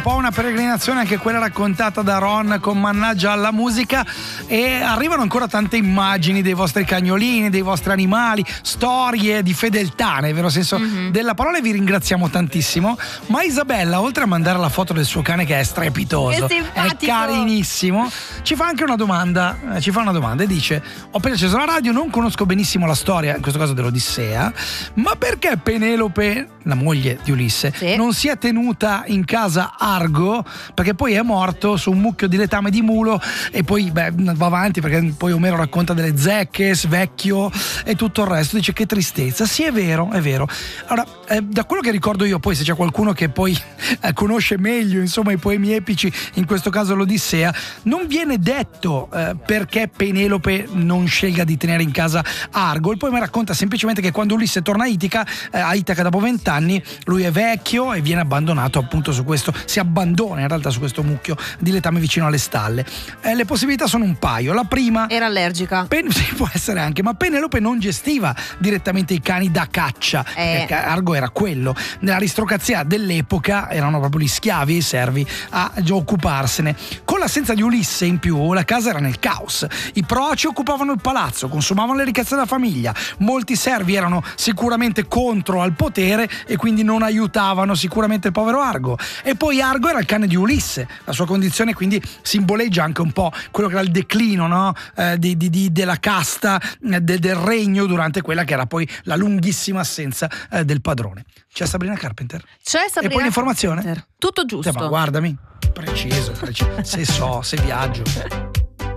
po' una peregrinazione anche quella raccontata da Ron con Mannaggia alla musica, e arrivano ancora tante immagini dei vostri cagnolini, dei vostri animali, storie di fedeltà nel vero senso della parola, e vi ringraziamo tantissimo. Ma Isabella, oltre a mandare la foto del suo cane che è strepitoso, è carinissimo, ci fa anche una domanda, e dice: ho appena acceso la radio, non conosco benissimo la storia, in questo caso dell'Odissea, ma perché Penelope, la moglie di Ulisse, non si è tenuta in casa Argo, perché poi è morto su un mucchio di letame di mulo, e poi va avanti perché poi Omero racconta delle zecche, svecchio e tutto il resto. Dice: che tristezza. Sì, è vero. Allora, da quello che ricordo io, poi se c'è qualcuno che poi conosce meglio insomma i poemi epici, in questo caso l'Odissea, non viene detto perché Penelope non scelga di tenere in casa Argo. Il poema racconta semplicemente che quando Ulisse torna a Itaca dopo 20 anni, lui è vecchio e viene abbandonato appunto si abbandona in realtà su questo mucchio di letame vicino alle stalle. Le possibilità sono un paio. La prima: era allergica. Sì, può essere anche, ma Penelope non gestiva direttamente i cani da caccia, perché Argo era quello. Nell'aristocrazia dell'epoca erano proprio gli schiavi e i servi a occuparsene. Con l'assenza di Ulisse in più, la casa era nel caos. I proci occupavano il palazzo, consumavano le ricchezze della famiglia, molti servi erano sicuramente contro al potere e quindi non aiutavano sicuramente il povero Argo. E poi Argo era il cane di Ulisse, la sua condizione quindi simboleggia anche un po' quello che era il declino, no? Della casta, del regno, durante quella che era poi la lunghissima assenza del padrone. C'è Sabrina Carpenter? C'è Sabrina. E poi l'informazione? Carpenter. Tutto giusto. Ma guardami, preciso, se viaggio.